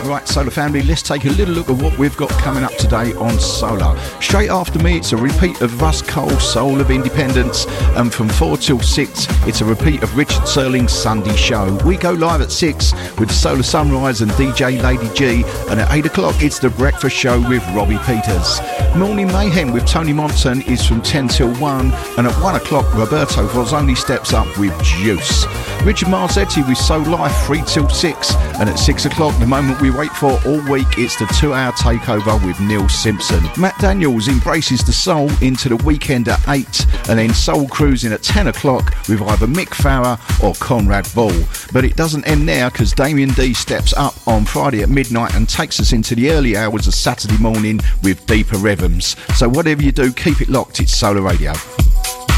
Right, Solar family, let's take a little look at what we've got coming up today on Solar. Straight after me, it's a repeat of Russ Cole's Soul of Independence, and from 4 till 6, it's a repeat of Richard Serling's Sunday show. We go live at 6 with Solar Sunrise and DJ Lady G, and at 8 o'clock, it's the breakfast show with Robbie Peters. Morning Mayhem with Tony Monson is from 10 till 1, and at 1 o'clock, Roberto Vozzoni steps up with Juice. Richard Marzetti with Soul Life 3 till 6, and at 6 o'clock, the moment we wait for all week, it's the 2-hour takeover with Neil Simpson. Matt Daniels embraces the soul into the weekend at 8, and then Soul Cruising at 10 o'clock with either Mick Farrer or Conrad Ball. But it doesn't end there, because Damien D steps up on Friday at midnight and takes us into the early hours of Saturday morning with Deeper Rhythms. So whatever you do, keep it locked, it's Solar Radio.